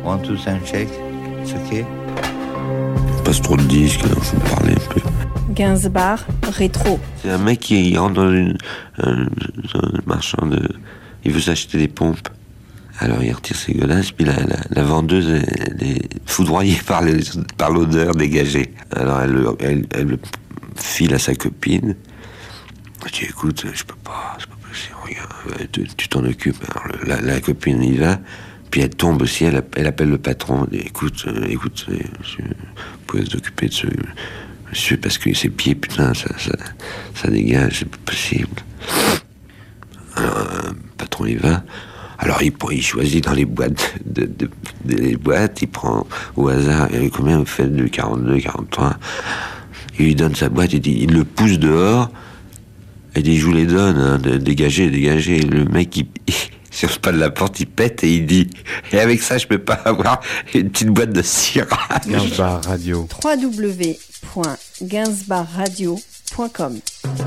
1, 2, sound check. It's okay. Passe trop de disques, il faut me parler un peu. Gainsbar rétro. C'est un mec qui rentre dans un marchand de... Il veut s'acheter des pompes. Alors il retire ses godasses, puis la vendeuse elle est foudroyée par l'odeur dégagée. Alors elle le file à sa copine. Elle dit écoute, je peux pas, c'est pas possible, regarde, tu t'en occupes. Alors la copine y va, puis elle tombe aussi, elle appelle le patron. Elle dit, écoute, monsieur, vous pouvez vous occuper de ce monsieur parce que ses pieds, putain, ça dégage, c'est pas possible. Alors le patron y va. Alors il choisit dans les boîtes, les boîtes, il prend au hasard, et combien vous faites de 42, 43. Il lui donne sa boîte, il le pousse dehors, et il dit je vous les donne, hein, dégagez. Et le mec, il sur le pas de la porte, il pète et il dit et avec ça je peux pas avoir une petite boîte de cirage. Gainsbar Radio. www.gainsbarradio.com